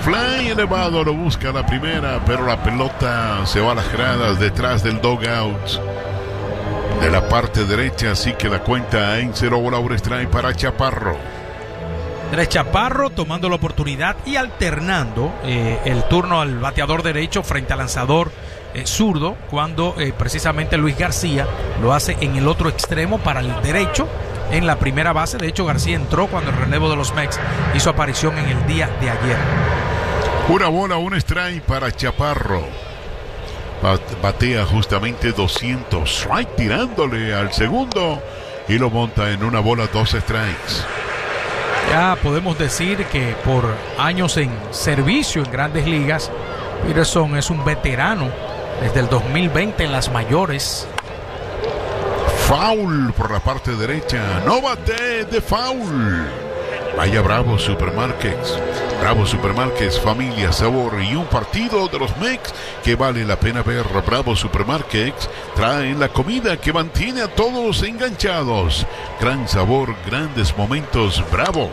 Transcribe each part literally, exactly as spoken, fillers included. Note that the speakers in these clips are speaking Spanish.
fly elevado, lo busca la primera, pero la pelota se va a las gradas detrás del dugout de la parte derecha, así que la cuenta en cero bola por strike para Chaparro. Tres Chaparro tomando la oportunidad y alternando eh, el turno al bateador derecho frente al lanzador eh, zurdo, cuando eh, precisamente Luis García lo hace en el otro extremo para el derecho en la primera base. De hecho, García entró cuando el relevo de los Mex hizo aparición en el día de ayer. Una bola, un strike para Chaparro. Batea justamente doscientos, strike tirándole al segundo y lo monta en una bola, dos strikes. Ya podemos decir que por años en servicio en Grandes Ligas, Peterson es un veterano desde el dos mil veinte en las mayores. Foul por la parte derecha, no bate de foul. Vaya Bravo Supermarkets, Bravo Supermarkets, familia, sabor y un partido de los Mex que vale la pena ver. Bravo Supermarkets traen la comida que mantiene a todos enganchados. Gran sabor, grandes momentos, Bravo.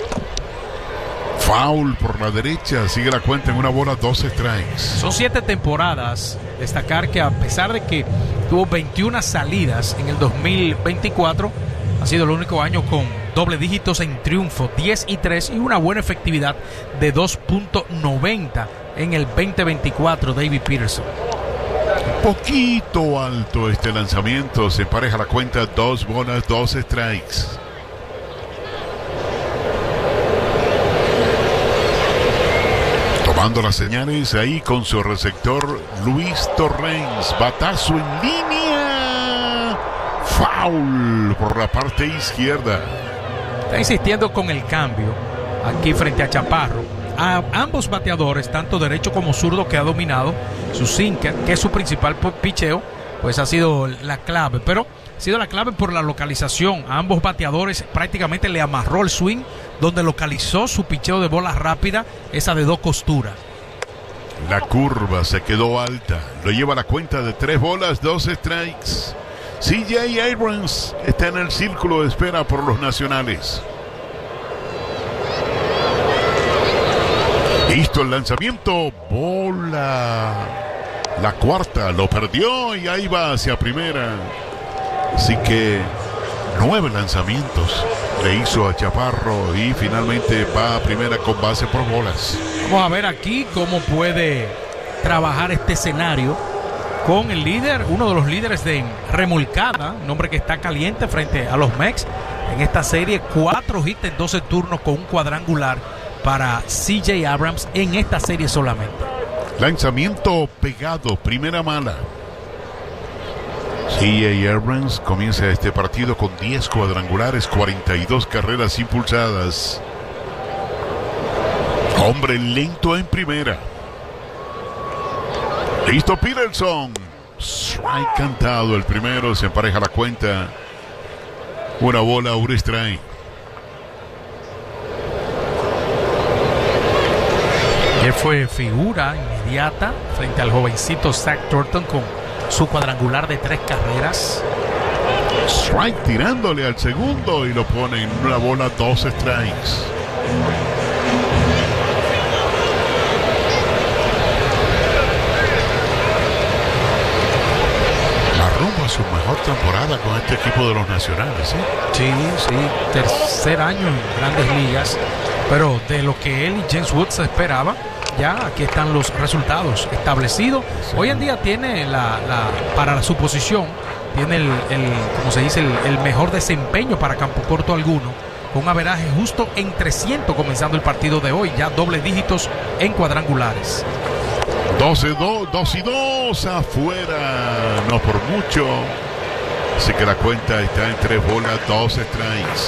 Foul por la derecha, sigue la cuenta en una bola, dos strikes. Son siete temporadas. Destacar que a pesar de que tuvo veintiuna salidas en el dos mil veinticuatro, ha sido el único año con doble dígitos en triunfo, diez y tres, y una buena efectividad de dos punto noventa en el veinte veinticuatro. David Peterson. Un poquito alto este lanzamiento, se empareja la cuenta, dos bolas, dos strikes. Tomando las señales ahí con su receptor Luis Torrens, batazo en línea, foul por la parte izquierda. Está insistiendo con el cambio aquí frente a Chaparro. A ambos bateadores, tanto derecho como zurdo, que ha dominado su sinker, que es su principal picheo, pues ha sido la clave. Pero ha sido la clave por la localización. A ambos bateadores prácticamente le amarró el swing, donde localizó su picheo de bola rápida, esa de dos costuras. La curva se quedó alta, lo lleva a la cuenta de tres bolas, dos strikes. C J Abrams está en el círculo de espera por los nacionales. Listo el lanzamiento, bola. La cuarta lo perdió y ahí va hacia primera. Así que nueve lanzamientos le hizo a Chaparro y finalmente va a primera con base por bolas. Vamos a ver aquí cómo puede trabajar este escenario con el líder, uno de los líderes de remolcada, un hombre que está caliente frente a los Mex en esta serie. Cuatro hits en doce turnos con un cuadrangular para C J Abrams en esta serie solamente. Lanzamiento pegado, primera mala. C J Abrams comienza este partido con diez cuadrangulares, cuarenta y dos carreras impulsadas. Hombre lento en primera. Listo Peterson. Strike cantado el primero, se empareja la cuenta. Una bola, un strike. Él fue figura inmediata frente al jovencito Zach Thornton con su cuadrangular de tres carreras. Strike tirándole al segundo y lo pone en una bola, dos strikes. A su mejor temporada con este equipo de los nacionales, ¿eh? Sí, sí, tercer año en Grandes Ligas, pero de lo que él y James Woods esperaba, ya aquí están los resultados establecidos. Sí. Hoy en día tiene la, la para su posición, tiene el, el como se dice, el, el mejor desempeño para campo corto alguno, con un averaje justo en trescientos comenzando el partido de hoy, ya doble dígitos en cuadrangulares. doce dos, dos y dos afuera, no por mucho. Así que la cuenta está en tres bolas, dos strikes.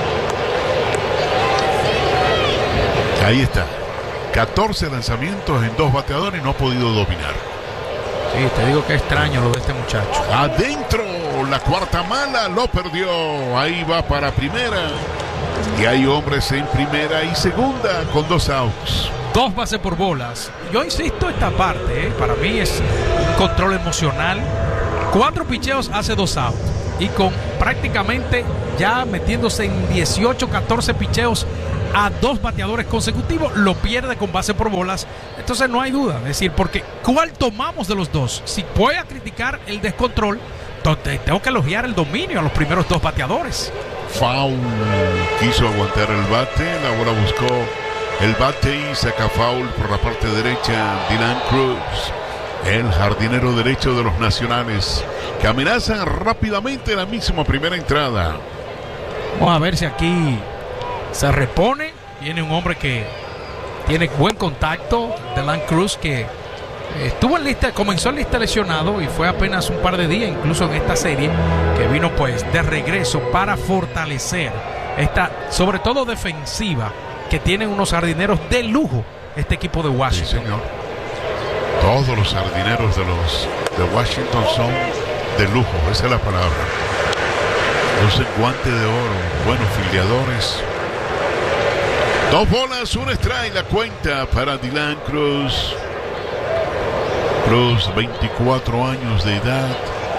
Ahí está. catorce lanzamientos en dos bateadores y no ha podido dominar. Sí, te digo que extraño lo de este muchacho. Adentro, la cuarta mala, lo perdió. Ahí va para primera. Y hay hombres en primera y segunda con dos outs. Dos bases por bolas. Yo insisto, esta parte, ¿eh? para mí es un control emocional. Cuatro picheos hace dos outs. Y con prácticamente ya metiéndose en dieciocho, catorce picheos a dos bateadores consecutivos, lo pierde con base por bolas. Entonces no hay duda, es decir, porque ¿cuál tomamos de los dos? Si voy a criticar el descontrol, entonces tengo que elogiar el dominio a los primeros dos bateadores. Foul, quiso aguantar el bate, la bola buscó el bate y saca foul por la parte derecha. Dylan Cruz, el jardinero derecho de los Nacionales, que amenazan rápidamente la misma primera entrada. Vamos a ver si aquí se repone. Viene un hombre que tiene buen contacto, Dylan Cruz, que estuvo en lista, comenzó en lista lesionado y fue apenas un par de días, incluso en esta serie, que vino pues de regreso para fortalecer esta, sobre todo defensiva, que tienen unos jardineros de lujo este equipo de Washington. Sí, señor. Todos los jardineros de los de Washington son de lujo, esa es la palabra. Usan guante de oro, buenos filiadores. Dos bolas, un strike, la cuenta para Dylan Cruz. Cruz, veinticuatro años de edad.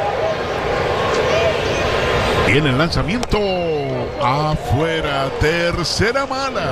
Viene el lanzamiento afuera, tercera mala.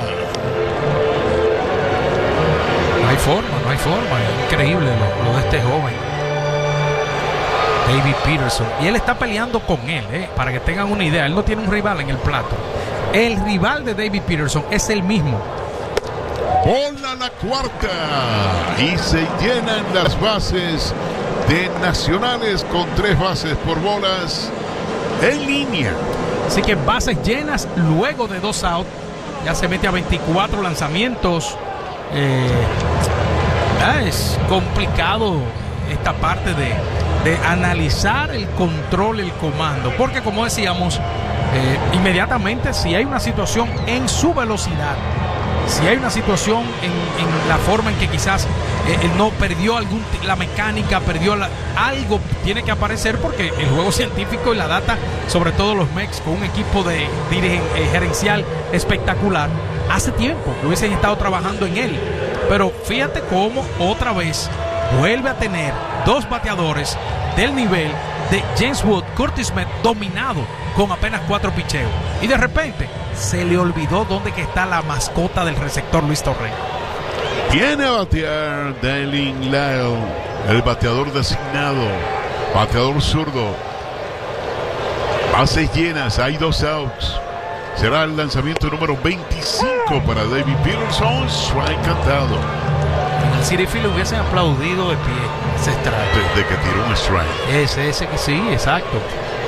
No hay forma, no hay forma. Es increíble lo, lo de este joven, David Peterson. Y él está peleando con él, ¿eh? Para que tengan una idea. Él no tiene un rival en el plato. El rival de David Peterson es el mismo. Bola la cuarta y se llenan las bases de Nacionales con tres bases por bolas en línea. Así que bases llenas luego de dos outs. Ya se mete a veinticuatro lanzamientos. Eh, es complicado esta parte de, de analizar el control, el comando. Porque como decíamos, eh, inmediatamente si hay una situación en su velocidad, si hay una situación en, en la forma en que quizás eh, él no perdió algún, la mecánica, perdió la, algo tiene que aparecer, porque el juego científico y la data, sobre todo los Mex, con un equipo de dirigen, eh, gerencial espectacular, hace tiempo que hubiesen estado trabajando en él. Pero fíjate cómo otra vez vuelve a tener dos bateadores del nivel de James Wood, Curtis Met, dominado con apenas cuatro picheos. Y de repente se le olvidó dónde que está la mascota del receptor, Luis Torrey. Viene a batear Dallin Lyle, el bateador designado, bateador zurdo. Bases llenas, hay dos outs. Será el lanzamiento número veinticinco para David Peterson. Strike cantado. En el Citi Field hubiesen aplaudido de pie ese strike. Desde que tiró un strike. Ese, ese que sí, exacto.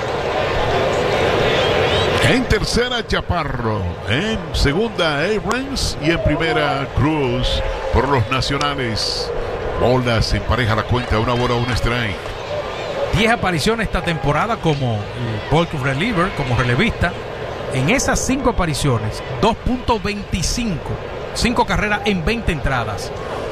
En tercera, Chaparro. En segunda, Abrams. Y en primera, Cruz por los Nacionales. Bolas en pareja la cuenta. Una bola, un strike. diez apariciones esta temporada como bulk reliever, como relevista. En esas cinco apariciones, dos punto veinticinco. cinco carreras en veinte entradas.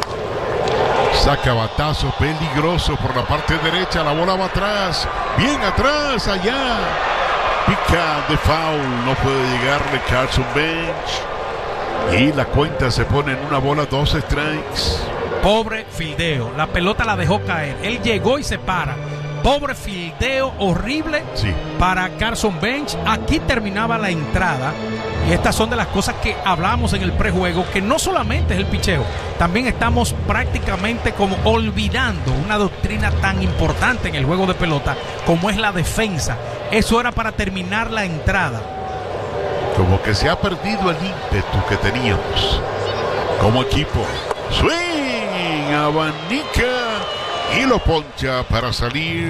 Saca batazo peligroso por la parte derecha. La bola va atrás. Bien atrás, allá. Pica de foul. No puede llegarle Carson Bench. Y la cuenta se pone en una bola, dos strikes. Pobre fildeo. La pelota la dejó caer. Él llegó y se para. Pobre fildeo horrible, sí, para Carson Bench. Aquí terminaba la entrada. Y estas son de las cosas que hablamos en el prejuego, que no solamente es el picheo, también estamos prácticamente como olvidando una doctrina tan importante en el juego de pelota como es la defensa. Eso era para terminar la entrada. Como que se ha perdido el ímpetu que teníamos como equipo. Swing, abanica y lo poncha para salir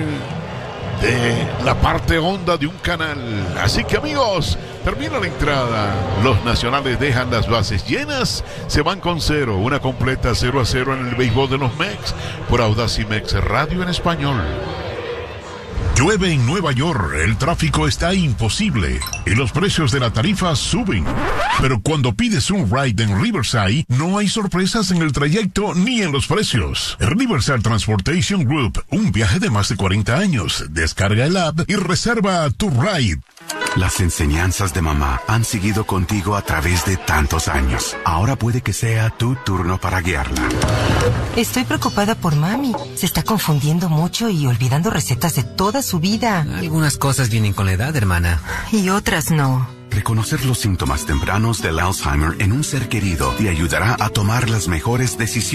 de la parte honda de un canal. Así que, amigos, termina la entrada. Los Nacionales dejan las bases llenas. Se van con cero. Una completa cero a cero en el béisbol de los Mex por Audacy Mex Radio en español. Llueve en Nueva York, el tráfico está imposible y los precios de la tarifa suben. Pero cuando pides un ride en Riverside, no hay sorpresas en el trayecto ni en los precios. Riverside Transportation Group, un viaje de más de cuarenta años. Descarga el app y reserva tu ride. Las enseñanzas de mamá han seguido contigo a través de tantos años. Ahora puede que sea tu turno para guiarla. Estoy preocupada por mami. Se está confundiendo mucho y olvidando recetas de toda su vida. Algunas cosas vienen con la edad, hermana. Y otras no. Reconocer los síntomas tempranos del Alzheimer en un ser querido te ayudará a tomar las mejores decisiones